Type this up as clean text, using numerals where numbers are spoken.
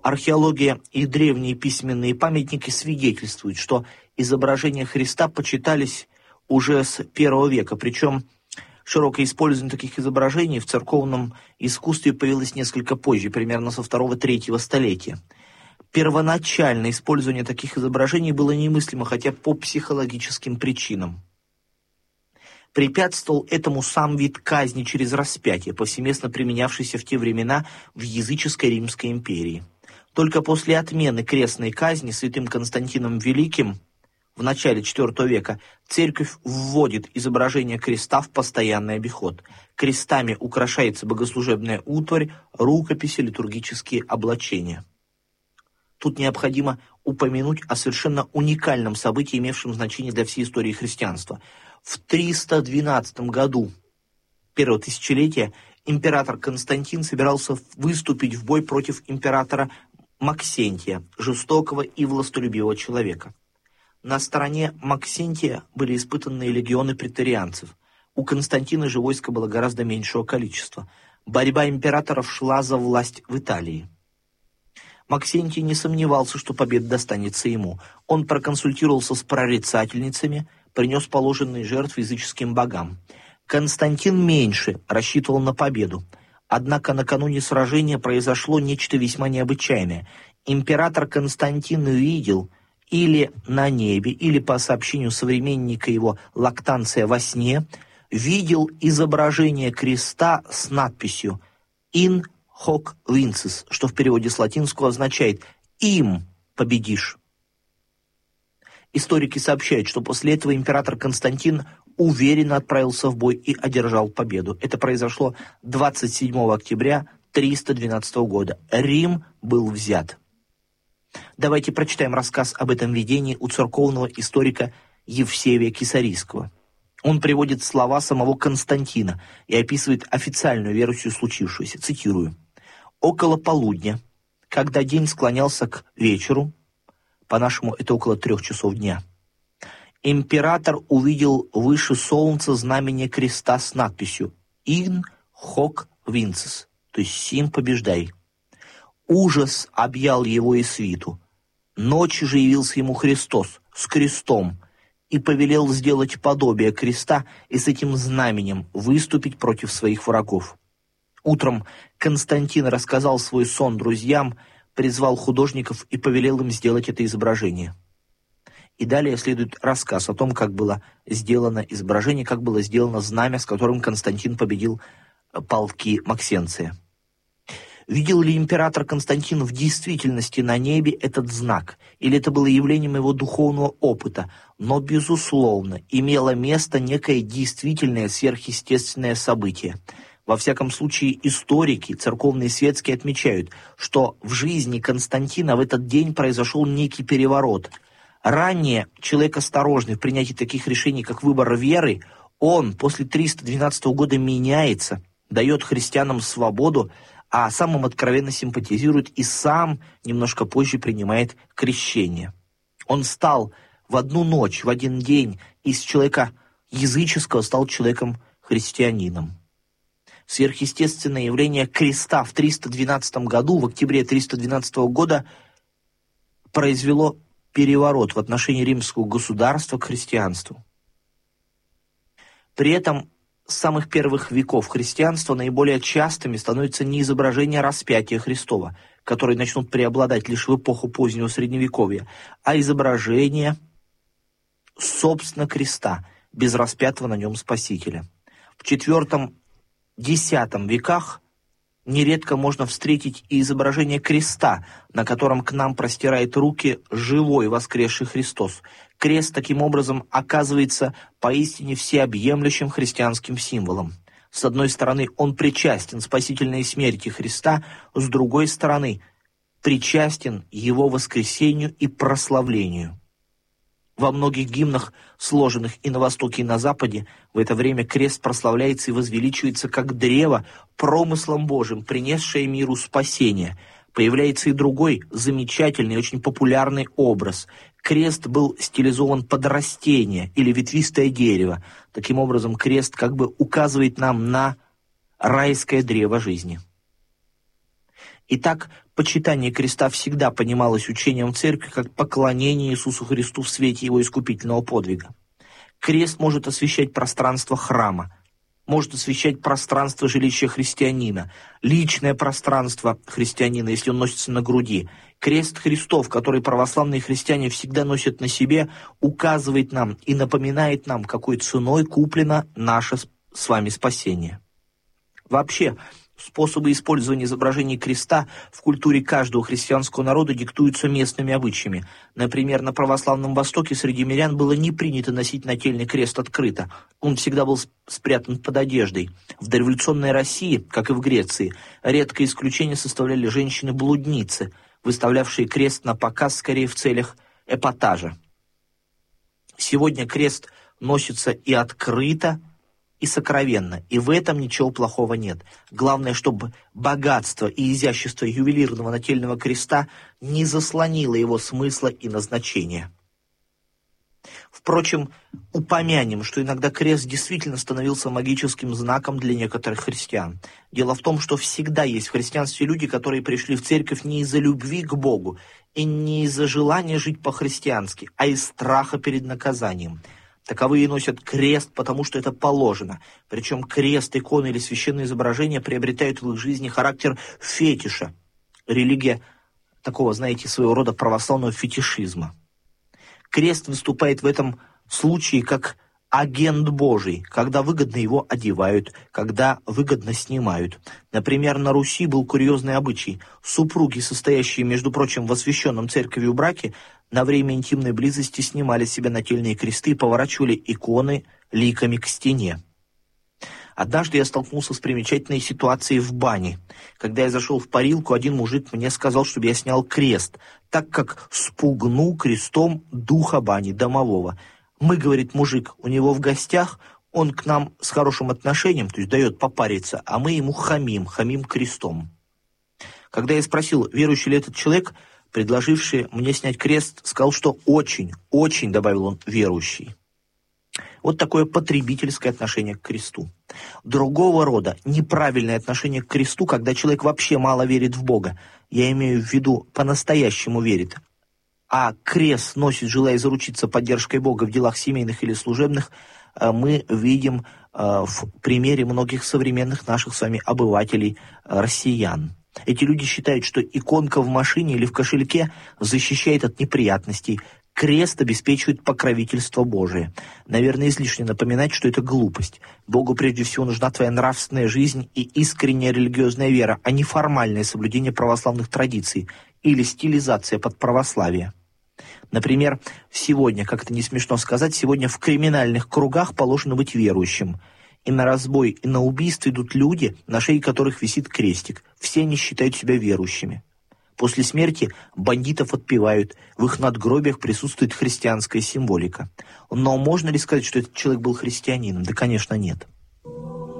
Археология и древние письменные памятники свидетельствуют, что изображения Христа почитались уже с I века, причем широкое использование таких изображений в церковном искусстве появилось несколько позже, примерно со II-III столетия. Первоначальное использование таких изображений было немыслимо, хотя по психологическим причинам. Препятствовал этому сам вид казни через распятие, повсеместно применявшийся в те времена в языческой Римской империи. Только после отмены крестной казни святым Константином Великим в начале IV века церковь вводит изображение креста в постоянный обиход. Крестами украшается богослужебная утварь, рукописи, литургические облачения. Тут необходимо упомянуть о совершенно уникальном событии, имевшем значение для всей истории христианства. В 312 году первого тысячелетия император Константин собирался выступить в бой против императора Максентия, жестокого и властолюбивого человека. На стороне Максентия были испытанные легионы преторианцев. У Константина же войска было гораздо меньшего количества. Борьба императоров шла за власть в Италии. Максентий не сомневался, что победа достанется ему. Он проконсультировался с прорицательницами, принес положенные жертвы языческим богам. Константин меньше рассчитывал на победу. Однако накануне сражения произошло нечто весьма необычайное. Император Константин видел или на небе, или по сообщению современника его Лактанция во сне, видел изображение креста с надписью «In hoc vinces», что в переводе с латинского означает «им победишь». Историки сообщают, что после этого император Константин уверенно отправился в бой и одержал победу. Это произошло 27 октября 312 года. Рим был взят. Давайте прочитаем рассказ об этом видении у церковного историка Евсевия Кесарийского. Он приводит слова самого Константина и описывает официальную версию случившегося. Цитирую. «Около полудня, когда день склонялся к вечеру, по-нашему это около 3 часов дня, император увидел выше солнца знамение креста с надписью «In hoc vinces», то есть «Сим побеждай». Ужас объял его и свиту. Ночью же явился ему Христос с крестом и повелел сделать подобие креста и с этим знаменем выступить против своих врагов. Утром Константин рассказал свой сон друзьям, призвал художников и повелел им сделать это изображение. И далее следует рассказ о том, как было сделано изображение, как было сделано знамя, с которым Константин победил полки Максенция. Видел ли император Константин в действительности на небе этот знак, или это было явлением его духовного опыта? Но, безусловно, имело место некое действительное сверхъестественное событие. Во всяком случае, историки, церковные и светские отмечают, что в жизни Константина в этот день произошел некий переворот. Ранее человек осторожный в принятии таких решений, как выбор веры, он после 312 года меняется, дает христианам свободу, а сам им откровенно симпатизирует и сам немножко позже принимает крещение. Он стал в одну ночь, в один день из человека языческого стал человеком-христианином. Сверхъестественное явление креста в 312 году, в октябре 312 года, произвело переворот в отношении римского государства к христианству. При этом с самых первых веков христианства наиболее частыми становятся не изображения распятия Христова, которые начнут преобладать лишь в эпоху позднего Средневековья, а изображения, собственно, креста, без распятого на нем Спасителя. В IV-X веках нередко можно встретить и изображение креста, на котором к нам простирает руки живой воскресший Христос. Крест таким образом оказывается поистине всеобъемлющим христианским символом. С одной стороны, он причастен спасительной смерти Христа, с другой стороны, причастен его воскресению и прославлению. Во многих гимнах, сложенных и на Востоке, и на Западе, в это время крест прославляется и возвеличивается как древо, промыслом Божьим, принесшее миру спасение. Появляется и другой замечательный, очень популярный образ. Крест был стилизован под растение или ветвистое дерево. Таким образом, крест как бы указывает нам на райское древо жизни. Итак, почитание креста всегда понималось учением церкви как поклонение Иисусу Христу в свете его искупительного подвига. Крест может освещать пространство храма, может освещать пространство жилища христианина, личное пространство христианина, если он носится на груди. Крест Христов, который православные христиане всегда носят на себе, указывает нам и напоминает нам, какой ценой куплено наше с вами спасение. Вообще, способы использования изображений креста в культуре каждого христианского народа диктуются местными обычаями. Например, на православном Востоке среди мирян было не принято носить нательный крест открыто. Он всегда был спрятан под одеждой. В дореволюционной России, как и в Греции, редкое исключение составляли женщины-блудницы, выставлявшие крест на показ скорее в целях эпатажа. Сегодня крест носится и открыто, и сокровенно, и в этом ничего плохого нет. Главное, чтобы богатство и изящество ювелирного нательного креста не заслонило его смысла и назначения. Впрочем, упомянем, что иногда крест действительно становился магическим знаком для некоторых христиан. Дело в том, что всегда есть в христианстве люди, которые пришли в церковь не из-за любви к Богу и не из-за желания жить по-христиански, а из страха перед наказанием. Таковые носят крест, потому что это положено. Причем крест, иконы или священные изображения приобретают в их жизни характер фетиша. Религия такого, знаете, своего рода православного фетишизма. Крест выступает в этом случае как агент Божий, когда выгодно его одевают, когда выгодно снимают. Например, на Руси был курьезный обычай. Супруги, состоящие, между прочим, в освященном церковью браке, на время интимной близости снимали с себя нательные кресты и поворачивали иконы ликами к стене. Однажды я столкнулся с примечательной ситуацией в бане. Когда я зашел в парилку, один мужик мне сказал, чтобы я снял крест, так как спугну крестом духа бани, домового. Мы, говорит мужик, у него в гостях, он к нам с хорошим отношением, то есть дает попариться, а мы ему хамим крестом. Когда я спросил, верующий ли этот человек, предложивший мне снять крест, сказал, что очень, добавил он, верующий. Вот такое потребительское отношение к кресту. Другого рода неправильное отношение к кресту, когда человек вообще мало верит в Бога. Я имею в виду, по-настоящему верит. А крест носит, желая заручиться поддержкой Бога в делах семейных или служебных, мы видим в примере многих современных наших с вами обывателей, россиян. Эти люди считают, что иконка в машине или в кошельке защищает от неприятностей. Крест обеспечивает покровительство Божие. Наверное, излишне напоминать, что это глупость. Богу прежде всего нужна твоя нравственная жизнь и искренняя религиозная вера, а не формальное соблюдение православных традиций или стилизация под православие. Например, сегодня, как это не смешно сказать, сегодня в криминальных кругах положено быть верующим. И на разбой, и на убийство идут люди, на шее которых висит крестик. Все они считают себя верующими. После смерти бандитов отпевают, в их надгробиях присутствует христианская символика. Но можно ли сказать, что этот человек был христианином? Да, конечно, нет.